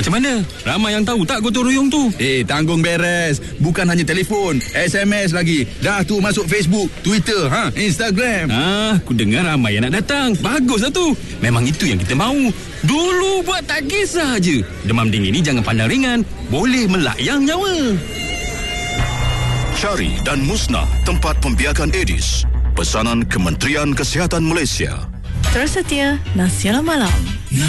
Macam mana? Ramai yang tahu tak gotong royong tu? Tanggung beres. Bukan hanya telefon, SMS lagi. Dah tu masuk Facebook, Twitter, Instagram. Aku dengar ramai yang nak datang. Baguslah tu. Memang itu yang kita mahu. Dulu buat tak kisah je. Demam dingin ni jangan pandang ringan. Boleh melayang nyawa. Cari dan musnah tempat pembiakan Aedes. Pesanan Kementerian Kesihatan Malaysia. Terus setia Nasihat Malam.